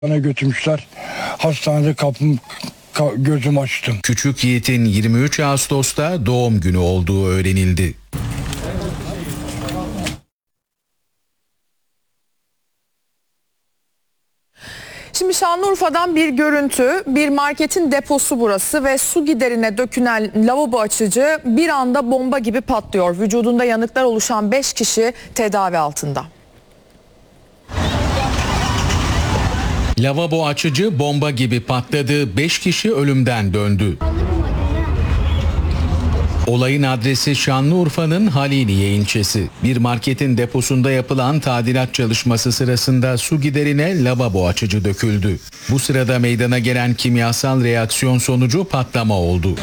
Bana götürmüşler. Hastanede gözüm açtım. Küçük Yiğit'in 23 Ağustos'ta doğum günü olduğu öğrenildi. Şimdi Şanlıurfa'dan bir görüntü, bir marketin deposu burası ve su giderine dökülen lavabo açıcı bir anda bomba gibi patlıyor. Vücudunda yanıklar oluşan 5 kişi tedavi altında. Lavabo açıcı bomba gibi patladı, 5 kişi ölümden döndü. Olayın adresi Şanlıurfa'nın Haliliye ilçesi. Bir marketin deposunda yapılan tadilat çalışması sırasında su giderine lavabo açıcı döküldü. Bu sırada meydana gelen kimyasal reaksiyon sonucu patlama oldu.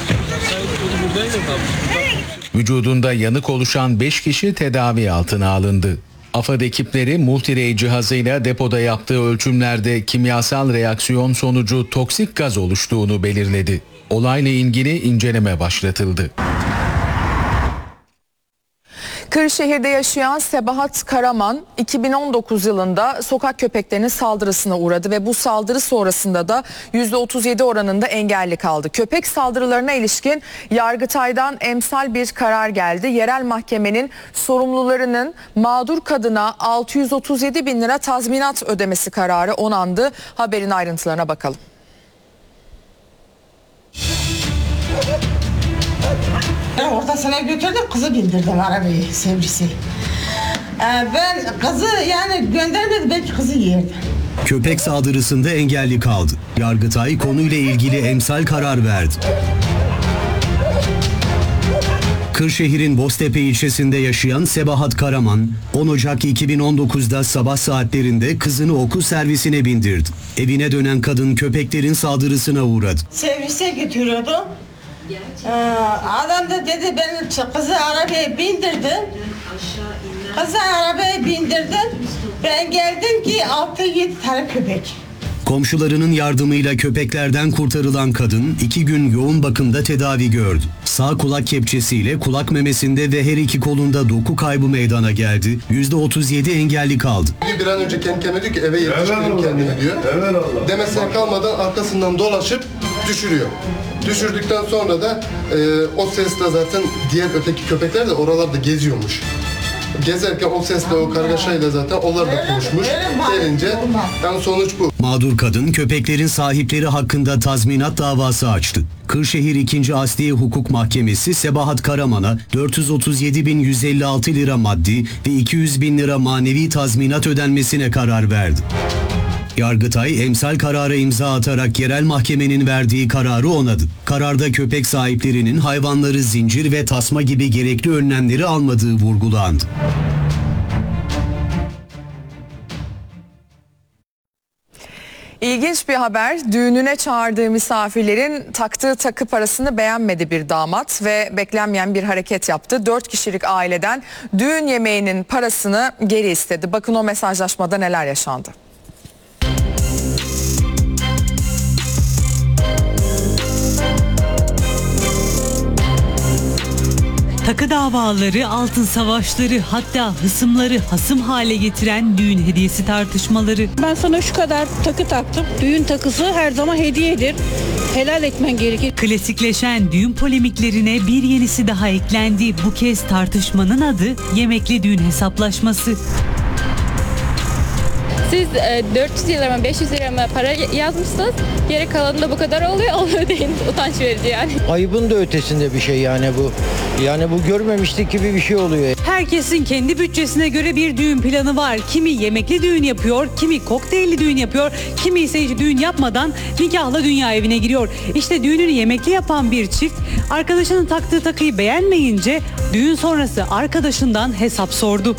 Vücudunda yanık oluşan 5 kişi tedavi altına alındı. AFAD ekipleri multirey cihazıyla depoda yaptığı ölçümlerde kimyasal reaksiyon sonucu toksik gaz oluştuğunu belirledi. Olayla ilgili inceleme başlatıldı. Kırşehir'de yaşayan Sebahat Karaman 2019 yılında sokak köpeklerinin saldırısına uğradı ve bu saldırı sonrasında da %37 oranında engelli kaldı. Köpek saldırılarına ilişkin Yargıtay'dan emsal bir karar geldi. Yerel mahkemenin sorumlularının mağdur kadına 637 bin lira tazminat ödemesi kararı onandı. Haberin ayrıntılarına bakalım. Ortasına götürdüm, kızı bindirdim arabayı, sevgisi. Ben kızı yani göndermedim, belki kızı yerdi. Köpek saldırısında engelli kaldı. Yargıtay konuyla ilgili emsal karar verdi. Kırşehir'in Boztepe ilçesinde yaşayan Sebahat Karaman, 10 Ocak 2019'da sabah saatlerinde kızını okul servisine bindirdi. Evine dönen kadın köpeklerin saldırısına uğradı. Servise götürüyordum. Adam da dedi ben kızı arabaya bindirdim. Kızı arabaya bindirdim. Ben geldim ki 6-7 tane köpek. Komşularının yardımıyla köpeklerden kurtarılan kadın 2 gün yoğun bakımda tedavi gördü. Sağ kulak kepçesiyle kulak memesinde ve her iki kolunda doku kaybı meydana geldi. %37 engelli kaldı. Bir an önce kendi kendine diyor ki eve yetiştireyim kendimi diyor. Demesine kalmadan arkasından dolaşıp düşürüyor. Düşürdükten sonra da o sesle zaten diğer öteki köpekler de oralarda geziyormuş. Gezerken o sesle, o kargaşayla zaten onlar da konuşmuş. Gelince yani sonuç bu. Mağdur kadın köpeklerin sahipleri hakkında tazminat davası açtı. Kırşehir 2. Asliye Hukuk Mahkemesi Sebahat Karaman'a 437.156 lira maddi ve 200.000 lira manevi tazminat ödenmesine karar verdi. Yargıtay emsal karara imza atarak yerel mahkemenin verdiği kararı onadı. Kararda köpek sahiplerinin hayvanları zincir ve tasma gibi gerekli önlemleri almadığı vurgulandı. İlginç bir haber. Düğününe çağırdığı misafirlerin taktığı takı parasını beğenmedi bir damat ve beklenmeyen bir hareket yaptı. 4 kişilik aileden düğün yemeğinin parasını geri istedi. Bakın o mesajlaşmada neler yaşandı. Takı davaları, altın savaşları, hatta hısımları hasım hale getiren düğün hediyesi tartışmaları. Ben sana şu kadar takı taktım. Düğün takısı her zaman hediyedir. Helal etmen gerekir. Klasikleşen düğün polemiklerine bir yenisi daha eklendi. Bu kez tartışmanın adı yemekli düğün hesaplaşması. Siz 400 lira mı 500 lira mı para yazmışsınız, geri kalanı da bu kadar oluyor, onu ödeyin. Utanç verici yani. Ayıbın da ötesinde bir şey yani bu. Yani bu görmemişlik gibi bir şey oluyor. Herkesin kendi bütçesine göre bir düğün planı var. Kimi yemekli düğün yapıyor, kimi kokteylli düğün yapıyor, kimi ise hiç düğün yapmadan nikahla dünya evine giriyor. İşte düğününü yemekli yapan bir çift arkadaşının taktığı takıyı beğenmeyince düğün sonrası arkadaşından hesap sordu.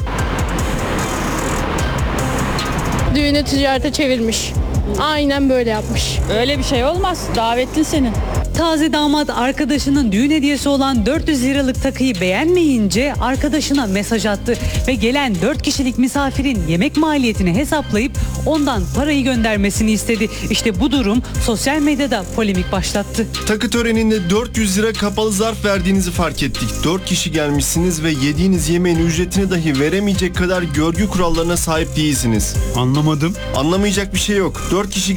Düğünü ticarete çevirmiş. Aynen böyle yapmış. Öyle bir şey olmaz. Davetlin senin. Taze damat arkadaşının düğün hediyesi olan 400 liralık takıyı beğenmeyince arkadaşına mesaj attı ve gelen 4 kişilik misafirin yemek maliyetini hesaplayıp ondan parayı göndermesini istedi. İşte bu durum sosyal medyada polemik başlattı. Takı töreninde 400 lira kapalı zarf verdiğinizi fark ettik. 4 kişi gelmişsiniz ve yediğiniz yemeğin ücretini dahi veremeyecek kadar görgü kurallarına sahip değilsiniz. Anlamadım. Anlamayacak bir şey yok. 4 kişi